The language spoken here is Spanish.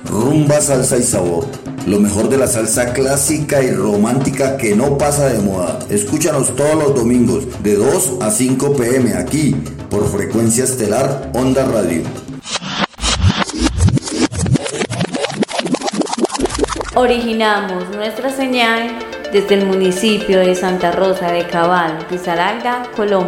Rumba, salsa y sabor. Lo mejor de la salsa clásica y romántica que no pasa de moda. Escúchanos todos los domingos de 2 a 5 p.m. aquí por Frecuencia Estelar Onda Radio. Originamos nuestra señal desde el municipio de Santa Rosa de Cabal, Risaralda, Colombia.